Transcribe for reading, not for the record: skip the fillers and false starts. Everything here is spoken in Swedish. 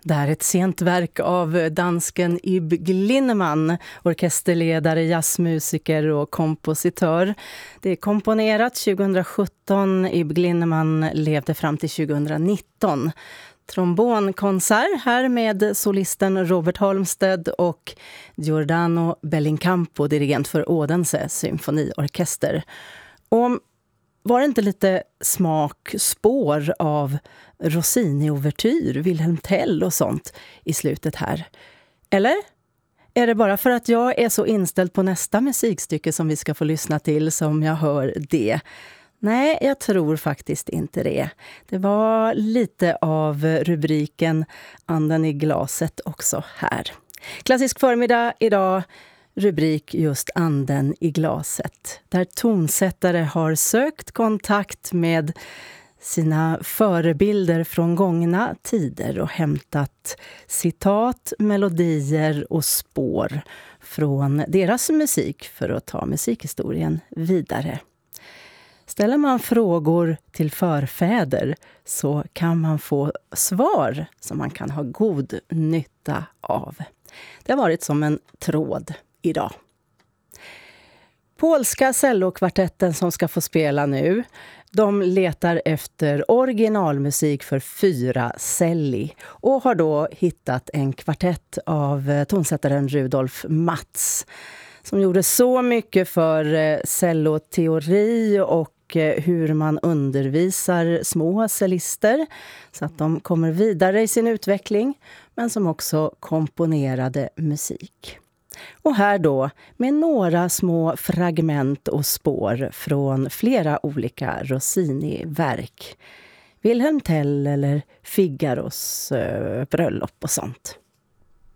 Det här är ett sent verk av dansken Ib Glinneman, orkesterledare, jazzmusiker och kompositör. Det är komponerat 2017, Ib Glinneman levde fram till 2019. Trombonkonsert här med solisten Robert Holmsted och Giordano Bellincampo, dirigent för Odense symfoniorkester. Och var det inte lite smakspår av Rossini-ouvertyr, Wilhelm Tell och sånt i slutet här? Eller? Är det bara för att jag är så inställd på nästa musikstycke som vi ska få lyssna till som jag hör det? Nej, jag tror faktiskt inte det. Det var lite av rubriken Anden i glaset också här. Klassisk förmiddag idag. Rubrik just Anden i glaset, där tonsättare har sökt kontakt med sina förebilder från gångna tider och hämtat citat, melodier och spår från deras musik för att ta musikhistorien vidare. Ställer man frågor till förfäder så kan man få svar som man kan ha god nytta av. Det har varit som en tråd idag. Polska cellokvartetten som ska få spela nu, de letar efter originalmusik för 4 celli och har då hittat en kvartett av tonsättaren Rudolf Matz som gjorde så mycket för celloteori och hur man undervisar små cellister så att de kommer vidare i sin utveckling, men som också komponerade musik. Och här då med några små fragment och spår från flera olika Rossini-verk. Wilhelm Tell eller Figaros bröllop och sånt.